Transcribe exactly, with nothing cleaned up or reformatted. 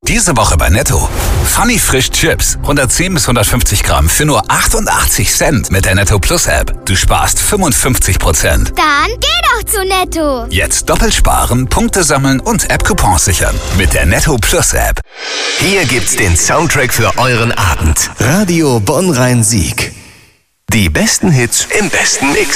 Diese Woche bei Netto. Funny Frisch Chips. hundertzehn bis hundertfünfzig Gramm für nur achtundachtzig Cent mit der Netto Plus App. Du sparst fünfundfünfzig Prozent. Dann geh doch zu Netto. Jetzt doppelt sparen, Punkte sammeln und App-Coupons sichern. Mit der Netto Plus App. Hier gibt's den Soundtrack für euren Abend. Radio Bonn-Rhein-Sieg. Die besten Hits im besten Mix.